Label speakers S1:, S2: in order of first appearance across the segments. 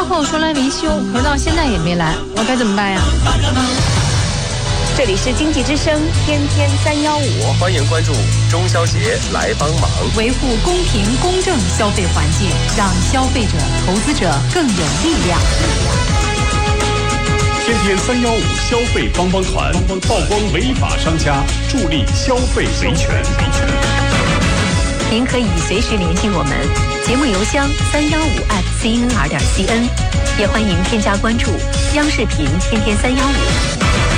S1: 后说来维修，可是到现在也没来，我该怎么办呀？
S2: 这里是经济之声天天315，
S3: 欢迎关注中消协来帮忙，
S4: 维护公平公正消费环境，让消费者、投资者更有力量。
S5: 天天315消费帮帮团，曝光违法商家，助力消费维权。
S4: 您可以随时联系我们，节目邮箱315@cnr.cn，也欢迎添加关注央视频天天315。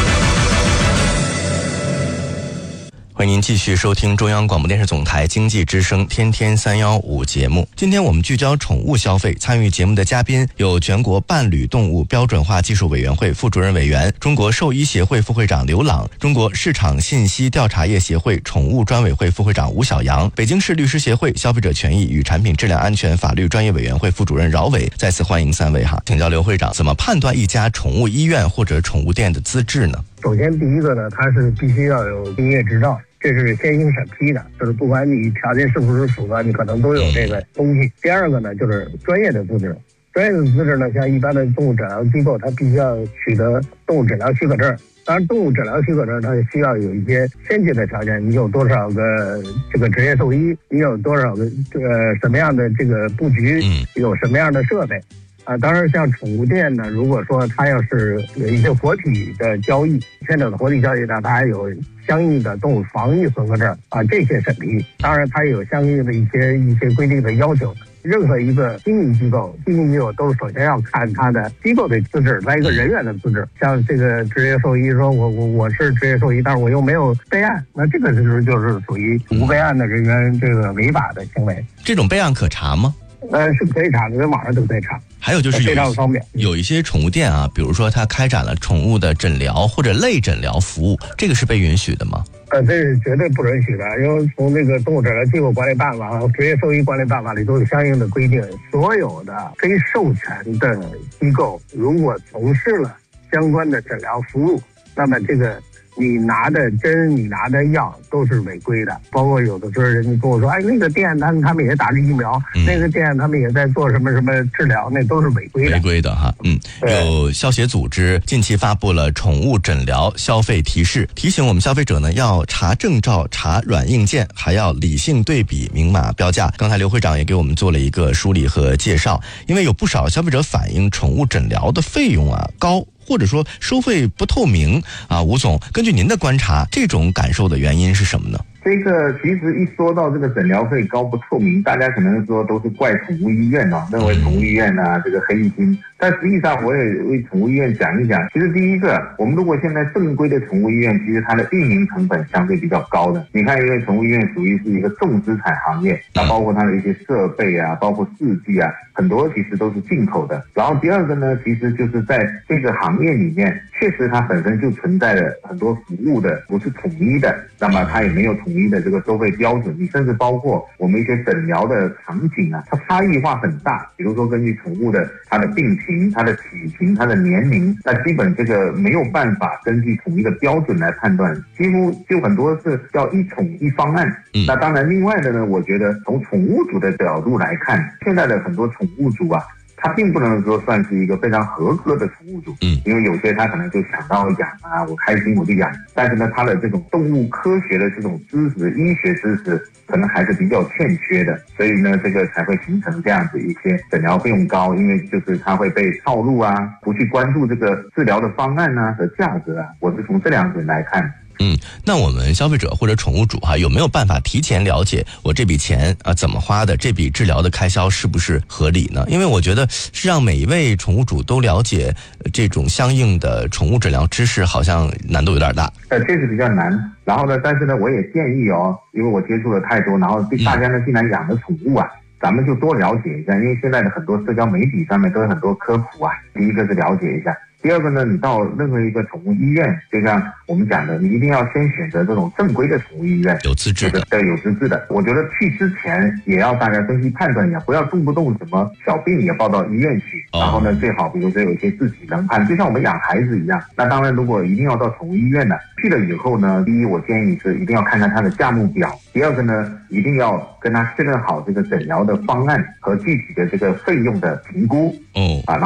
S3: 欢迎您继续收听中央广播电视总台经济之声天天315节目。今天我们聚焦宠物消费，参与节目的嘉宾有全国伴侣动物标准化技术委员会副主任委员、中国兽医协会副会长刘朗，中国市场信息调查业协会宠物专委会副会长吴晓阳，北京市律师协会消费者权益与产品质量安全法律专业委员会副主任饶伟。再次欢迎三位哈，请教刘会长，怎么判断一家宠物医院或者宠物店的资质呢？
S6: 首先第一个呢，它是必须要有营业执照，这是先行审批的，就是不管你条件是不是符合，你可能都有这个东西。第二个呢，就是专业的资质。专业的资质呢，像一般的动物诊疗机构，它必须要取得动物诊疗许可证。当然，动物诊疗许可证它需要有一些先决的条件，你有多少个这个职业兽医，你有多少个什么样的这个布局，有什么样的设备。当然像宠物店呢，如果说它要是有一些活体的交易，牵扯的活体交易呢，它还有相应的动物防疫合格证这些审批。当然它有相应的一些规定的要求。任何一个经营机构都首先要看它的机构的资质，来一个人员的资质。像这个职业兽医说我是职业兽医，但是我又没有备案，那这个就是属于无备案的人员这个违法的行为。
S3: 这种备案可查吗？
S6: 是可以查的，在网上都可以查。
S3: 还有就是
S6: 非常方便。
S3: 有一些宠物店啊，比如说它开展了宠物的诊疗或者类诊疗服务，这个是被允许的吗？
S6: 这是绝对不允许的，因为从这个动物诊疗机构管理办法和职业兽医管理办法里都有相应的规定，所有的非授权的机构如果从事了相关的诊疗服务，那么这个你拿的针你拿的药都是违规的。包括有的时候人家跟我说，那个店他们也打着疫苗，那个店他们也在做什么治疗，那都是违规的
S3: 哈。有消协组织近期发布了宠物诊疗消费提示，提醒我们消费者呢要查证照、查软硬件，还要理性对比、明码标价。刚才刘会长也给我们做了一个梳理和介绍，因为有不少消费者反映宠物诊疗的费用高，或者说收费不透明吴总，根据您的观察，这种感受的原因是什么呢？
S7: 这个其实一说到这个诊疗费高不透明，大家可能说都是怪宠物医院认为宠物医院这个黑心。但实际上我也为宠物医院讲一讲，其实第一个，我们如果现在正规的宠物医院，其实它的运营成本相对比较高的。你看，因为宠物医院属于是一个重资产行业，那包括它的一些设备包括试剂很多其实都是进口的。然后第二个呢，其实就是在这个行业里面，确实它本身就存在了很多服务的不是统一的，那么它也没有统一的这个收费标准。你甚至包括我们一些诊疗的场景它差异化很大。比如说根据宠物的它的病情、它的体型、它的年龄，那基本这个没有办法根据统一的标准来判断，几乎就很多是要一统一方案。那当然另外的呢，我觉得从宠物主的角度来看，现在的很多宠物主它并不能说算是一个非常合格的宠物主，因为有些他可能就想到养我开心我就养，但是呢，他的这种动物科学的这种知识、医学知识可能还是比较欠缺的，所以呢，这个才会形成这样子一些诊疗费用高，因为就是他会被套路不去关注这个治疗的方案和价格我是从这两点来看。
S3: 那我们消费者或者宠物主有没有办法提前了解我这笔钱怎么花的，这笔治疗的开销是不是合理呢？因为我觉得是让每一位宠物主都了解这种相应的宠物诊疗知识，好像难度有点大。
S7: 这是比较难。然后呢，但是呢，我也建议因为我接触了太多，然后大家呢既然养了宠物咱们就多了解一下，因为现在的很多社交媒体上面都有很多科普第一个是了解一下。第二个呢，你到任何一个宠物医院，就像我们讲的，你一定要先选择这种正规的宠物医院，
S3: 有资质的，
S7: 对，有资质的。我觉得去之前也要大家分析判断一下，不要动不动什么小病也报到医院去。然后呢，最好比如说有一些自己能判，就像我们养孩子一样。那当然，如果一定要到宠物医院呢，去了以后呢，第一我建议是一定要看看他的价目表，第二个呢，一定要跟他确认好这个诊疗的方案和具体的这个费用的评估。